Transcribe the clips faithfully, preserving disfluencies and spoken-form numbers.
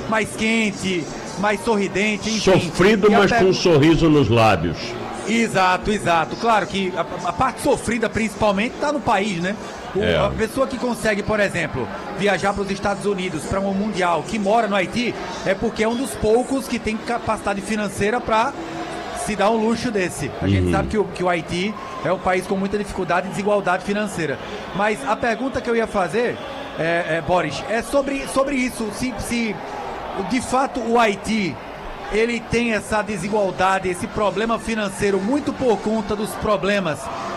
mais quente, mais sorridente, enfim. Sofrido, mas com um sorriso nos lábios. Exato, exato. Claro que a, a parte sofrida principalmente está no país, né? O, É. A pessoa que consegue, por exemplo, viajar para os Estados Unidos, para um mundial, que mora no Haiti, é porque é um dos poucos que tem capacidade financeira para se dar um luxo desse. A gente Uhum. sabe que o, que o Haiti é um país com muita dificuldade e desigualdade financeira. Mas a pergunta que eu ia fazer, é, é, Boris, é sobre, sobre isso. Se, se de fato o Haiti ele tem essa desigualdade, esse problema financeiro muito por conta dos problemas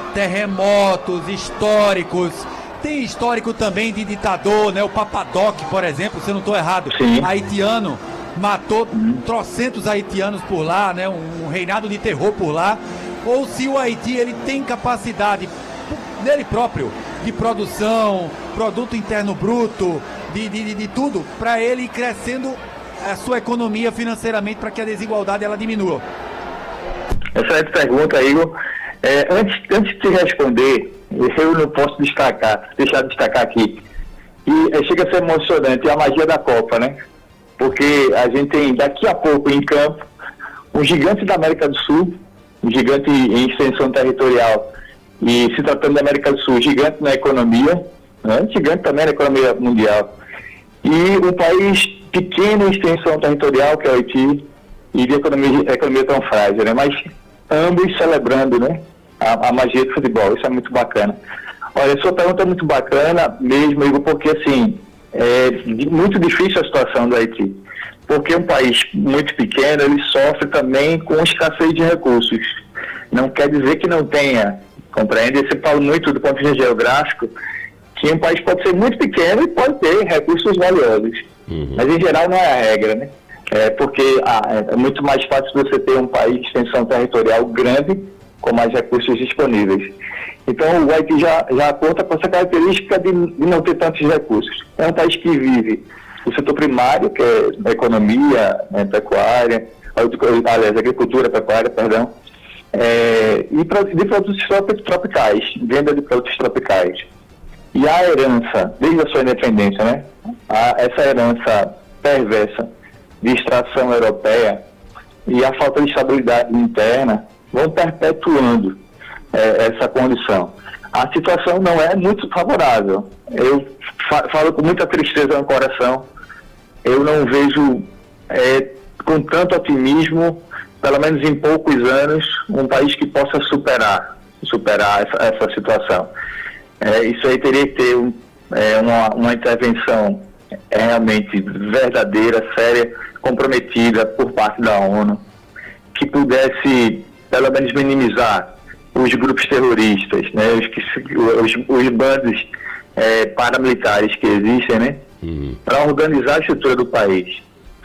terremotos históricos. Tem histórico também de ditador, né? O Papadoc, por exemplo, se eu não estou errado, Sim. haitiano, matou trocentos haitianos por lá, né? Um, um reinado de terror por lá. Ou se o Haiti ele tem capacidade dele próprio de produção, produto interno bruto, de, de, de, de tudo, para ele ir crescendo a sua economia financeiramente para que a desigualdade ela diminua. Excelente pergunta, Igor. É, antes, antes de responder, eu não posso destacar, deixar de destacar aqui, e é, chega a ser emocionante a magia da Copa, né? Porque a gente tem daqui a pouco em campo um gigante da América do Sul, um gigante em extensão territorial, e se tratando da América do Sul, gigante na economia, né? Gigante também na economia mundial, e um país pequeno em extensão territorial, que é o Haiti, e de economia, economia tão frágil, né? Mas ambos celebrando, né? A, a magia do futebol, isso é muito bacana. Olha, sua pergunta é muito bacana mesmo, Igor, porque assim, é muito difícil a situação do Haiti, porque um país muito pequeno, ele sofre também com escassez de recursos. Não quer dizer que não tenha, compreende? Você fala muito do ponto de vista geográfico, que um país pode ser muito pequeno e pode ter recursos valiosos, uhum. Mas em geral não é a regra, né? É porque ah, é muito mais fácil você ter um país de extensão territorial grande com mais recursos disponíveis. Então o Haiti já, já conta com essa característica de, de não ter tantos recursos. É um país que vive o setor primário, que é a economia, né, pecuária, aliás, agricultura, pecuária, perdão, é, e de produtos tropicais, venda de produtos tropicais. E a herança, desde a sua independência, né, a, essa herança perversa de extração europeia e a falta de estabilidade interna vão perpetuando é, essa condição. A situação não é muito favorável. Eu fa- falo com muita tristeza no coração. Eu não vejo é, com tanto otimismo, pelo menos em poucos anos, um país que possa superar, superar essa, essa situação. É, isso aí teria que ter um, é, uma, uma intervenção realmente verdadeira, séria, comprometida por parte da ONU, que pudesse pelo menos minimizar os grupos terroristas, né, os, que, os, os bandos é, paramilitares que existem, né, uhum. para organizar a estrutura do país.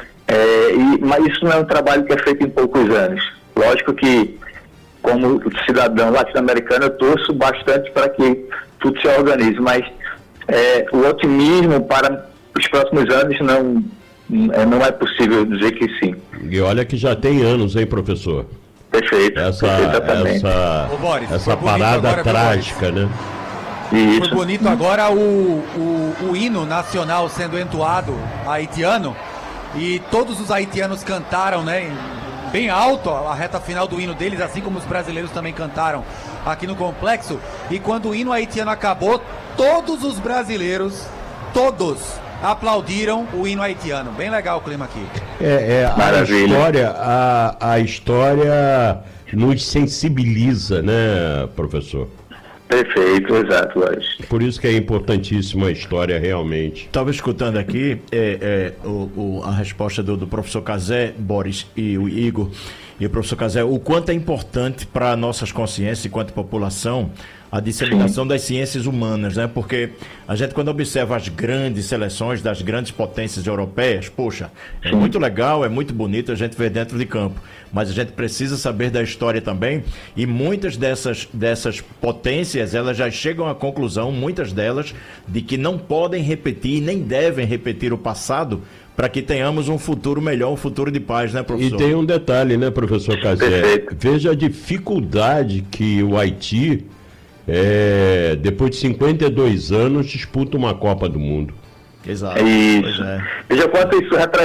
É, e, mas isso não é um trabalho que é feito em poucos anos. Lógico que, como cidadão latino-americano, eu torço bastante para que tudo se organize, mas é, o otimismo para os próximos anos não, não é possível dizer que sim. E olha que já tem anos, hein, professor? Perfeito. Essa, essa, Ô, Boris, essa parada agora, trágica, né? Isso. Foi bonito agora o, o, o hino nacional sendo entoado haitiano, e todos os haitianos cantaram, né? Bem alto a reta final do hino deles, assim como os brasileiros também cantaram aqui no complexo. E quando o hino haitiano acabou, todos os brasileiros, todos aplaudiram o hino haitiano. Bem legal o clima aqui. É, é a história, a, a história nos sensibiliza, né, professor? Perfeito, exato, Lóis. Por isso que é importantíssima a história realmente. Estava escutando aqui é, é, o, o, a resposta do, do professor Cazé, Boris e o Igor, e o professor Cazé, o quanto é importante para nossas consciências enquanto população a disseminação Sim. das ciências humanas, né? Porque a gente, quando observa as grandes seleções das grandes potências europeias, poxa, é Sim. muito legal, é muito bonito a gente ver dentro de campo, mas a gente precisa saber da história também, e muitas dessas, dessas potências, elas já chegam à conclusão, muitas delas, de que não podem repetir, nem devem repetir o passado, para que tenhamos um futuro melhor, um futuro de paz, né, professor? E tem um detalhe, né, professor Cazé? Veja a dificuldade que o Haiti, é, depois de cinquenta e dois anos, disputa uma Copa do Mundo. Exato. É isso. Pois é. Veja quanto isso representa.